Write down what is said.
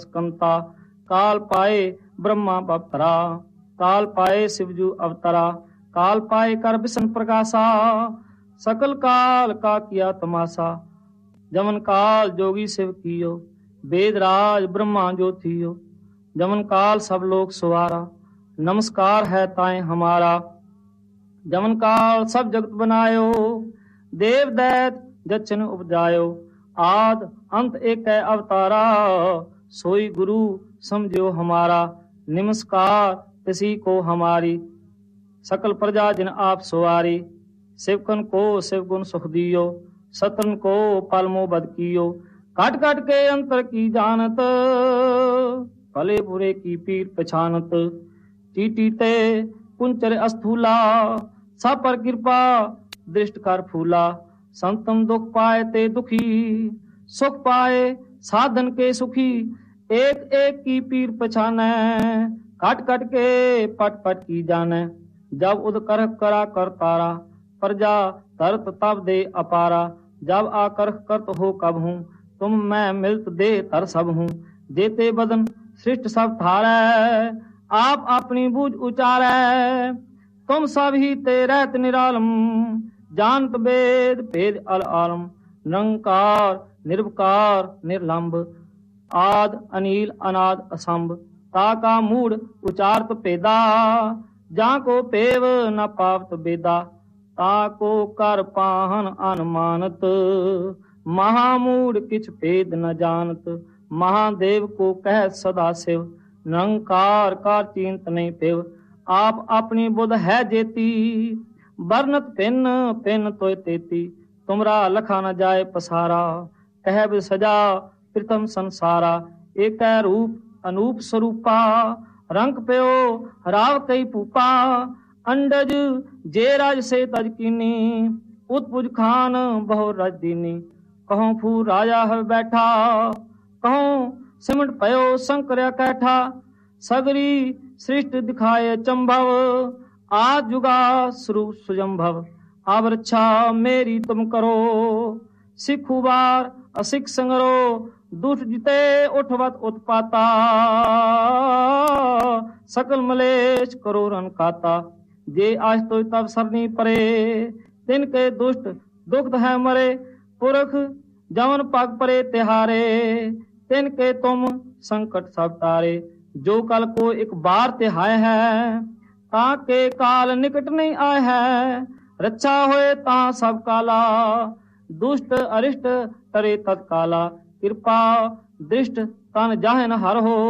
कंता। काल पाए ब्रह्मा बपतरा, काल पाए शिवजू अवतरा, काल पाए कर विष्णु प्रकाशा, सकल काल का किया तमाशा। जमन काल जोगी शिव कियो, वेद राज ब्रह्मा जो थियो, जमन काल सब लोग सुवारा, नमस्कार है ताए हमारा। जमन काल सब जगत बनायो, देव दैत जचन उपजायो, आद अंत एक अवतारा, सोई गुरु समझो हमारा। नमस्कार किसी को हमारी, सकल प्रजा जिन आप सुवारी। शिवकन को शिव गुण सुख दियो, सतन को पालमो बद कियो। काट काट के अंतर की जानत, भले बुरे की पीर पछानत। टीटी ते कुंचर अस्थूला, सब पर कृपा दृष्ट कर फूला। संतम दुख पाए ते दुखी, सुख पाए साधन के सुखी। एक एक की पीर पछाने, काट काट के पट पट की जाने। जब उद कर करा कर तारा, प्रजा तरत तब दे अपारा। जब आकर करत हो कब हूँ, तुम मैं मिलत दे तर सब हूँ। जेते बदन सृष्ट सब थारै, आप अपनी बूझ उचारै। तुम सब ही ते रहत निरालम, जानत वेद भेद अल आलम। निरंकार निर्विकार निर्लंब, आद अनिल अनाद असंभ। ताका मूड उचारत पेदा, जाको पेव न पावत बेदा। ताको कर पाहन अनुमानत, महामूड किछ भेद न जानत। महादेव को कह सदा शिव, निरंकार का चिंत नहीं पेव। आप अपनी बुध है जेती, बरनत पिन पिन तोय तेती। तुमरा लखा न जाए पसारा, कह सजा प्रथम संसारा। एक रूप अनूप स्वरूपा, रंग प्यो राव कई पूपा। अंडज जे राज से तज कीनी, उत्पुज खान बहु रज दीनी। कहूँ फू राजा है बैठा, कहूँ सिमट पयो शंकर कैठा। सगरी सृष्ट दिखाए चंभव, आज जुगा स्वरूप सुजंभव। अब रक्षा मेरी तुम करो, सिखु बार असिख संगरो। दुष्ट जिते उठवत उत्पाता, सकल मलेश करो रन खाता। जे आज तो तब सरनी परे, तिनके दुष्ट दुख है मरे। पुरख जवन पग परे तिहारे, तिनके तुम संकट सब तारे। जो कल को एक बार तिहाय है, ताके काल निकट नहीं आए है। रक्षा होए ता सब काला, दुष्ट अरिष्ट तरे तत्काला। कृपा दृष्ट तन जाहन हर हो,